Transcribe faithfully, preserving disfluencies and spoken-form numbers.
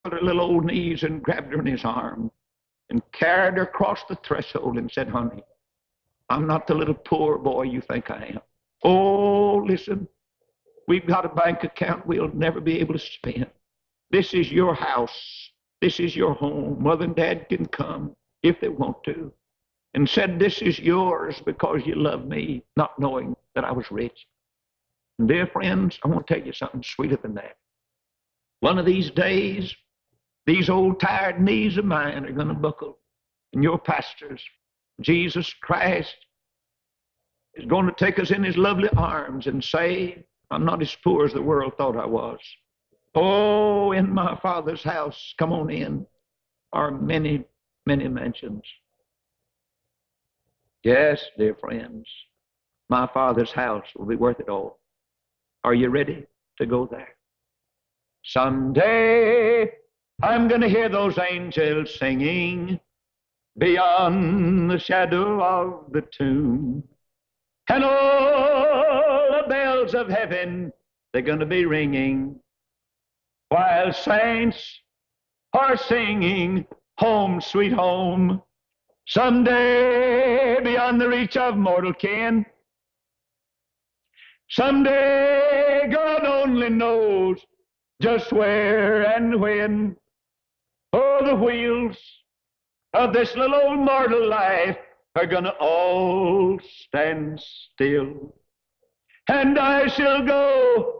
her little old knees and grabbed her in his arm and carried her across the threshold and said, honey, I'm not the little poor boy you think I am. Oh, listen, we've got a bank account we'll never be able to spend. This is your house. This is your home. Mother and Dad can come if they want to. And said, this is yours because you love me, not knowing that I was rich. And dear friends, I want to tell you something sweeter than that. One of these days, these old tired knees of mine are going to buckle. And your pastors, Jesus Christ, is going to take us in his lovely arms and say, I'm not as poor as the world thought I was. Oh, in my Father's house, come on in, are many, many mansions. Yes, dear friends, my Father's house will be worth it all. Are you ready to go there? Someday I'm going to hear those angels singing beyond the shadow of the tomb. And all the bells of heaven, they're going to be ringing while saints are singing, home, sweet home. Someday beyond the reach of mortal ken. Someday God only knows just where and when. Oh, the wheels of this little old mortal life are gonna all stand still. And I shall go